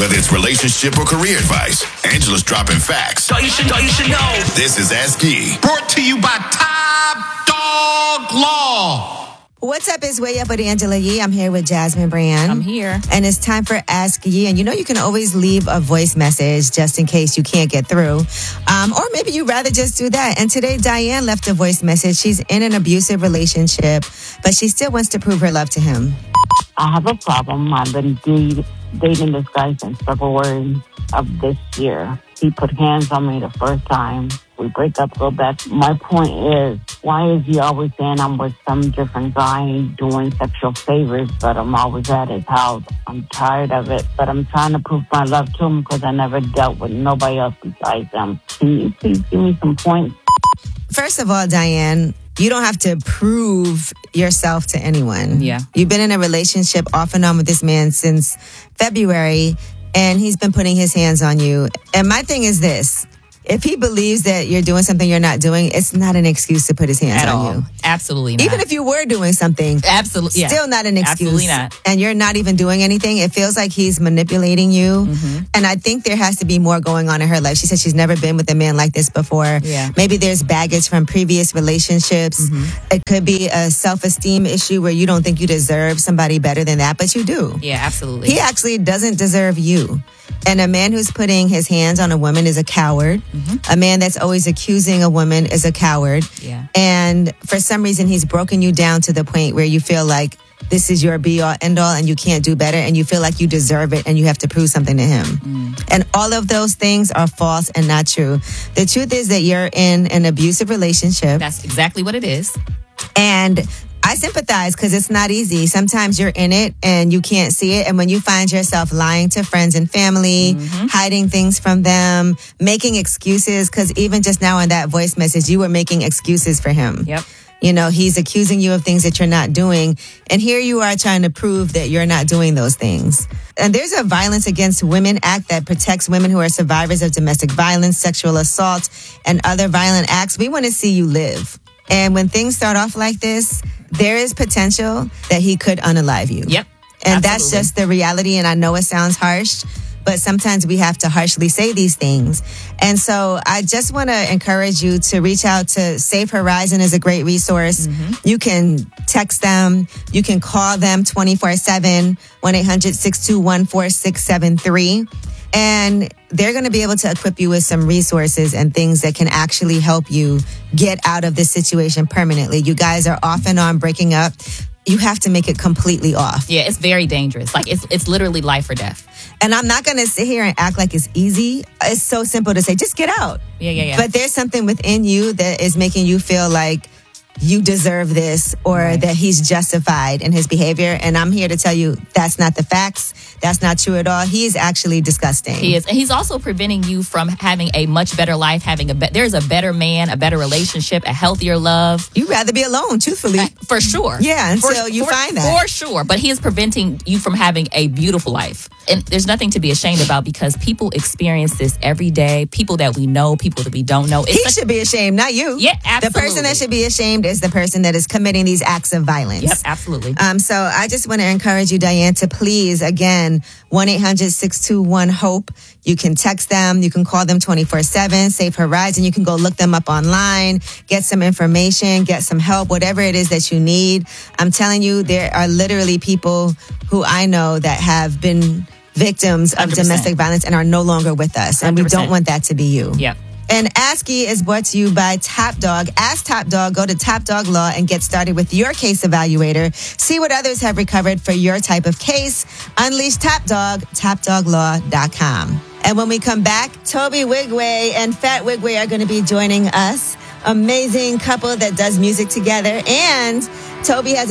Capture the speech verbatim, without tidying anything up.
Whether it's relationship or career advice, Angela's dropping facts. So you should know, you should know. This is Ask Yee. Brought to you by Top Dog Law. What's up? It's Way Up with Angela Yee. I'm here with Jasmine Brand. I'm here. And it's time for Ask Yee. And you know you can always leave a voice message just in case you can't get through. Um, or maybe you'd rather just do that. And today, Diane left a voice message. She's in an abusive relationship, but she still wants to prove her love to him. I have a problem. I've been de- dating this guy since February of this year. He put hands on me the first time. We break up, go back. My point is, why is he always saying I'm with some different guy doing sexual favors, but I'm always at his house? I'm tired of it, but I'm trying to prove my love to him because I never dealt with nobody else besides him. Can you please give me some points? First of all, Diane, you don't have to prove yourself to anyone. Yeah. You've been in a relationship off and on with this man since February, and he's been putting his hands on you. And my thing is this. If he believes that you're doing something you're not doing, it's not an excuse to put his hands At on all. you. Absolutely not. Even if you were doing something, Absolutely, yeah. still not an excuse. Absolutely not. And you're not even doing anything. It feels like he's manipulating you. Mm-hmm. And I think there has to be more going on in her life. She said she's never been with a man like this before. Yeah. Maybe there's baggage from previous relationships. Mm-hmm. It could be a self-esteem issue where you don't think you deserve somebody better than that, but you do. Yeah, absolutely. He actually doesn't deserve you. And a man who's putting his hands on a woman is a coward. Mm-hmm. A man that's always accusing a woman is a coward. Yeah. And for some reason, he's broken you down to the point where you feel like this is your be-all, end-all, and you can't do better, and you feel like you deserve it, and you have to prove something to him. Mm. And all of those things are false and not true. The truth is that you're in an abusive relationship. That's exactly what it is. And I sympathize because it's not easy. Sometimes you're in it and you can't see it. And when you find yourself lying to friends and family, mm-hmm. hiding things from them, making excuses, because even just now in that voice message, you were making excuses for him. Yep. You know, he's accusing you of things that you're not doing. And here you are trying to prove that you're not doing those things. And there's a Violence Against Women Act that protects women who are survivors of domestic violence, sexual assault, and other violent acts. We want to see you live. And when things start off like this, there is potential that he could unalive you. Yep. And absolutely. That's just the reality. And I know it sounds harsh, but sometimes we have to harshly say these things. And so I just want to encourage you to reach out to Safe Horizon is a great resource. Mm-hmm. You can text them. You can call them twenty-four seven, one eight hundred, six two one, four six seven three. And they're going to be able to equip you with some resources and things that can actually help you get out of this situation permanently. You guys are off and on breaking up. You have to make it completely off. Yeah, it's very dangerous. Like, it's it's literally life or death. And I'm not going to sit here and act like it's easy. It's so simple to say, just get out. Yeah, yeah, yeah. But there's something within you that is making you feel like you deserve this or right. that he's justified in his behavior. And I'm here to tell you that's not the facts. That's not true at all. He is actually disgusting. He is. And he's also preventing you from having a much better life, having a be- there's a better man, a better relationship, a healthier love. You'd rather be alone, truthfully. Uh, for sure. Yeah, until for, you for, find that. For sure. But he is preventing you from having a beautiful life. And there's nothing to be ashamed about because people experience this every day. People that we know, people that we don't know. It's he such- should be ashamed, not you. Yeah, absolutely. The person that should be ashamed is the person that is committing these acts of violence. Yep, absolutely. Um, so I just want to encourage you, Diane, to please, again, one eight hundred, six two one, HOPE. You can text them. You can call them twenty-four seven, Safe Horizon. You can go look them up online, get some information, get some help, whatever it is that you need. I'm telling you, there are literally people who I know that have been victims of one hundred percent domestic violence and are no longer with us. And we one hundred percent don't want that to be you. Yep. And Ask Yee is brought to you by Top Dog. Ask Top Dog. Go to Top Dog Law and get started with your case evaluator. See what others have recovered for your type of case. Unleash Top Dog, top dog law dot com. And when we come back, Toby Wigway and Fat Wigway are going to be joining us. Amazing couple that does music together. And Toby has